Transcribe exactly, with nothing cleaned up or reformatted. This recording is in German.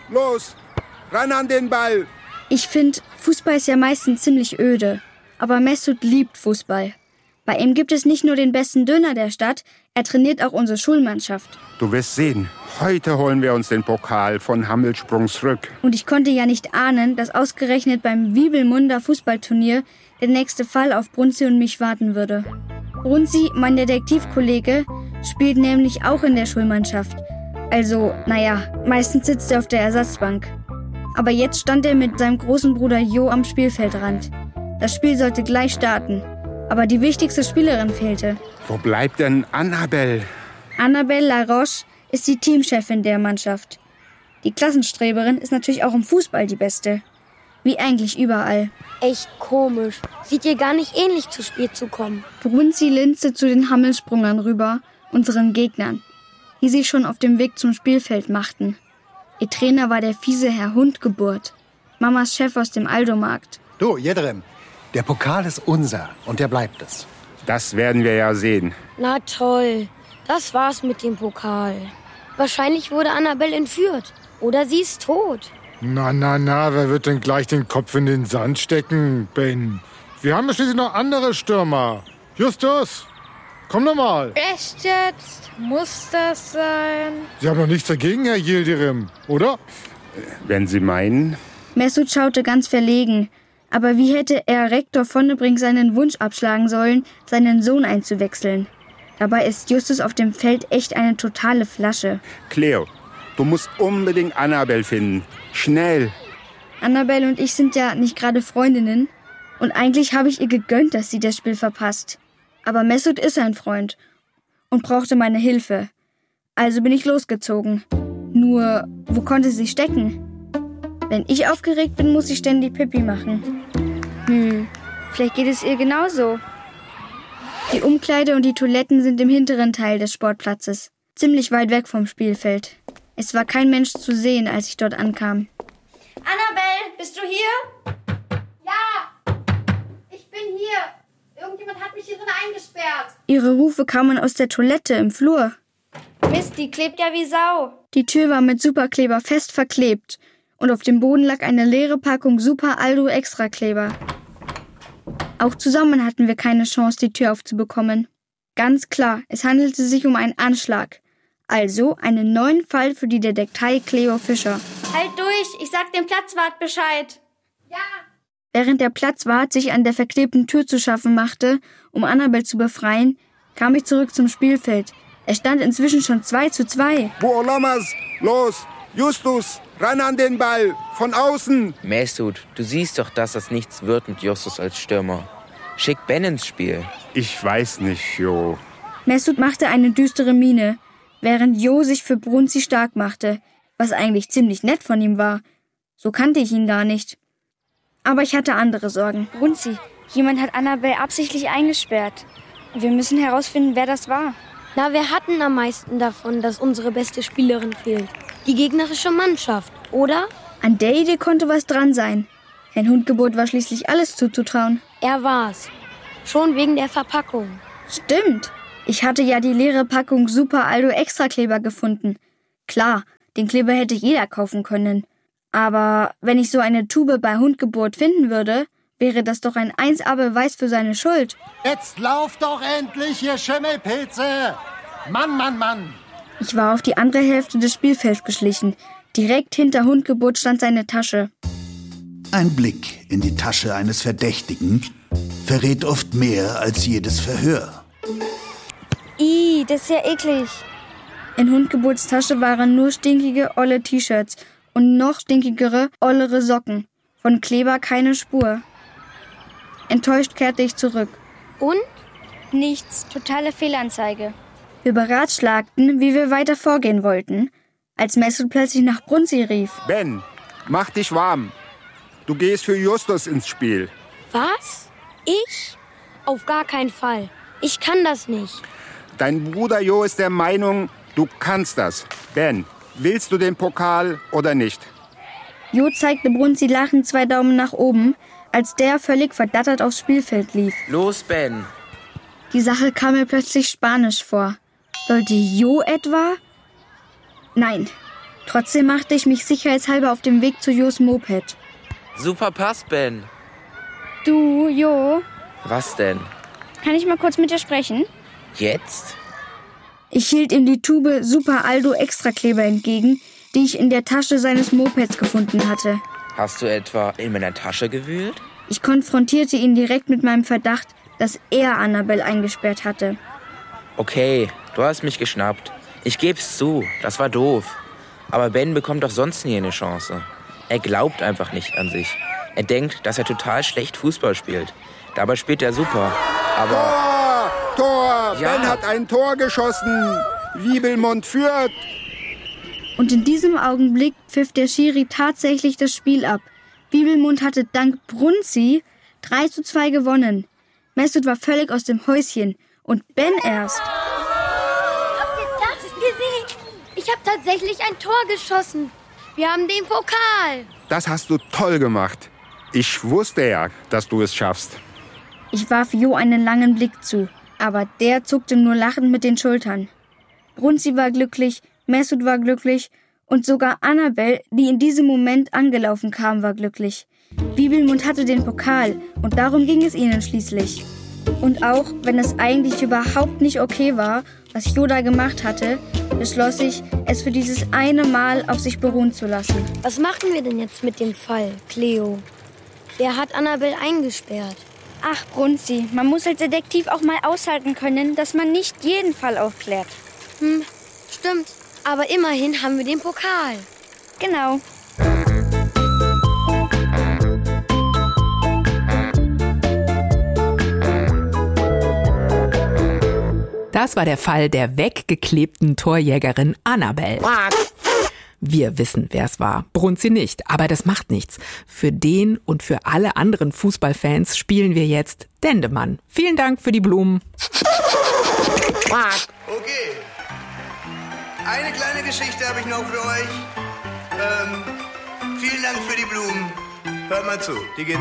los, ran an den Ball. Ich finde, Fußball ist ja meistens ziemlich öde. Aber Mesut liebt Fußball. Bei ihm gibt es nicht nur den besten Döner der Stadt, er trainiert auch unsere Schulmannschaft. Du wirst sehen, heute holen wir uns den Pokal von Hammelsprung zurück. Und ich konnte ja nicht ahnen, dass ausgerechnet beim Wiebelmunder Fußballturnier der nächste Fall auf Brunzi und mich warten würde. Brunzi, mein Detektivkollege, spielt nämlich auch in der Schulmannschaft. Also, naja, meistens sitzt er auf der Ersatzbank. Aber jetzt stand er mit seinem großen Bruder Jo am Spielfeldrand. Das Spiel sollte gleich starten. Aber die wichtigste Spielerin fehlte. Wo bleibt denn Annabelle? Annabelle Laroche ist die Teamchefin der Mannschaft. Die Klassenstreberin ist natürlich auch im Fußball die Beste. Wie eigentlich überall. Echt komisch. Sieht ihr gar nicht ähnlich zu spät zu kommen. Brunzi linste zu den Hammelsprungern rüber, unseren Gegnern, die sich schon auf dem Weg zum Spielfeld machten. Ihr Trainer war der fiese Herr Hundgeburt, Mamas Chef aus dem Aldomarkt. Du, Jedrem, der Pokal ist unser und der bleibt es. Das werden wir ja sehen. Na toll, das war's mit dem Pokal. Wahrscheinlich wurde Annabelle entführt. Oder sie ist tot. Na, na, na, wer wird denn gleich den Kopf in den Sand stecken, Ben? Wir haben ja schließlich noch andere Stürmer. Justus, komm doch mal. Echt jetzt? Muss das sein? Sie haben doch nichts dagegen, Herr Yildirim, oder? Wenn Sie meinen. Mesut schaute ganz verlegen. Aber wie hätte er Rektor Vonnebrink seinen Wunsch abschlagen sollen, seinen Sohn einzuwechseln? Dabei ist Justus auf dem Feld echt eine totale Flasche. Cleo, du musst unbedingt Annabelle finden. Schnell. Annabelle und ich sind ja nicht gerade Freundinnen. Und eigentlich habe ich ihr gegönnt, dass sie das Spiel verpasst. Aber Mesut ist ein Freund und brauchte meine Hilfe. Also bin ich losgezogen. Nur, wo konnte sie stecken? Wenn ich aufgeregt bin, muss ich ständig Pipi machen. Hm, vielleicht geht es ihr genauso. Die Umkleide und die Toiletten sind im hinteren Teil des Sportplatzes, ziemlich weit weg vom Spielfeld. Es war kein Mensch zu sehen, als ich dort ankam. Annabelle, bist du hier? Ja, ich bin hier. Irgendjemand hat mich hier drin eingesperrt. Ihre Rufe kamen aus der Toilette im Flur. Mist, die klebt ja wie Sau. Die Tür war mit Superkleber fest verklebt und auf dem Boden lag eine leere Packung Super Aldo Extrakleber. Auch zusammen hatten wir keine Chance, die Tür aufzubekommen. Ganz klar, es handelte sich um einen Anschlag. Also einen neuen Fall für die Detektei Cleo Fischer. Halt durch, ich sag dem Platzwart Bescheid. Ja. Während der Platzwart sich an der verklebten Tür zu schaffen machte, um Annabelle zu befreien, kam ich zurück zum Spielfeld. Es stand inzwischen schon zwei zu zwei. Buolamas, los, Justus, ran an den Ball, von außen. Mesut, du siehst doch, dass das nichts wird mit Justus als Stürmer. Schick Ben ins Spiel. Ich weiß nicht, Jo. Mesut machte eine düstere Miene, während Jo sich für Brunzi stark machte, was eigentlich ziemlich nett von ihm war. So kannte ich ihn gar nicht. Aber ich hatte andere Sorgen. Brunzi, jemand hat Annabelle absichtlich eingesperrt. Wir müssen herausfinden, wer das war. Na, wir hatten am meisten davon, dass unsere beste Spielerin fehlt. Die gegnerische Mannschaft, oder? An der Idee konnte was dran sein. Herrn Hundgeburt war schließlich alles zuzutrauen. Er war's. Schon wegen der Verpackung. Stimmt. Ich hatte ja die leere Packung Super Aldo Extrakleber gefunden. Klar, den Kleber hätte jeder kaufen können. Aber wenn ich so eine Tube bei Hundgeburt finden würde, wäre das doch ein eins A-Beweis für seine Schuld. Jetzt lauf doch endlich, ihr Schimmelpilze! Mann, Mann, Mann! Ich war auf die andere Hälfte des Spielfelds geschlichen. Direkt hinter Hundgeburt stand seine Tasche. Ein Blick in die Tasche eines Verdächtigen verrät oft mehr als jedes Verhör. Ih, das ist ja eklig. In Hundgeburts Tasche waren nur stinkige, olle T-Shirts und noch stinkigere, ollere Socken. Von Kleber keine Spur. Enttäuscht kehrte ich zurück. Und? Nichts. Totale Fehlanzeige. Wir beratschlagten, wie wir weiter vorgehen wollten, als Mesut plötzlich nach Brunzi rief. Ben, mach dich warm. Du gehst für Justus ins Spiel. Was? Ich? Auf gar keinen Fall. Ich kann das nicht. Dein Bruder Jo ist der Meinung, du kannst das. Ben, willst du den Pokal oder nicht? Jo zeigte Brunzi lachend zwei Daumen nach oben, als der völlig verdattert aufs Spielfeld lief. Los, Ben. Die Sache kam mir plötzlich spanisch vor. Sollte Jo etwa? Nein, Trotzdem machte ich mich sicherheitshalber auf dem Weg zu Jos Moped. Super Pass, Ben. Du, Jo, Was denn? kann ich mal kurz mit dir sprechen? Jetzt? Ich hielt ihm die Tube Super Aldo Extrakleber entgegen, die ich in der Tasche seines Mopeds gefunden hatte. Hast du etwa in meiner Tasche gewühlt? Ich konfrontierte ihn direkt mit meinem Verdacht, dass er Annabelle eingesperrt hatte. Okay, du hast mich geschnappt. Ich geb's zu, das war doof. Aber Ben bekommt doch sonst nie eine Chance. Er glaubt einfach nicht an sich. Er denkt, dass er total schlecht Fußball spielt. Dabei spielt er super. Aber... Tor! Tor! Ja. Ben hat ein Tor geschossen. Wiebelmund führt. Und in diesem Augenblick pfiff der Schiri tatsächlich das Spiel ab. Wiebelmund hatte dank Brunzi drei zu zwei gewonnen. Mesut war völlig aus dem Häuschen. Und Ben erst. Habt ihr das gesehen? Ich habe tatsächlich ein Tor geschossen. Wir haben den Pokal. Das hast du toll gemacht. Ich wusste ja, dass du es schaffst. Ich warf Jo einen langen Blick zu, aber der zuckte nur lachend mit den Schultern. Brunzi war glücklich, Mesut war glücklich und sogar Annabelle, die in diesem Moment angelaufen kam, war glücklich. Wiebelmund hatte den Pokal und darum ging es ihnen schließlich. Und auch wenn es eigentlich überhaupt nicht okay war, was Jo da gemacht hatte, beschloss ich, es für dieses eine Mal auf sich beruhen zu lassen. Was machen wir denn jetzt mit dem Fall, Cleo? Wer hat Annabelle eingesperrt? Ach, Brunzi, man muss als Detektiv auch mal aushalten können, dass man nicht jeden Fall aufklärt. Hm, stimmt. Aber immerhin haben wir den Pokal. Genau. Das war der Fall der weggeklebten Torjägerin Annabelle. Wir wissen, wer es war. Brunzi nicht, aber das macht nichts. Für den und für alle anderen Fußballfans spielen wir jetzt Dendemann. Vielen Dank für die Blumen. Okay. Eine kleine Geschichte habe ich noch für euch. Ähm, vielen Dank für die Blumen. Hört mal zu, die geht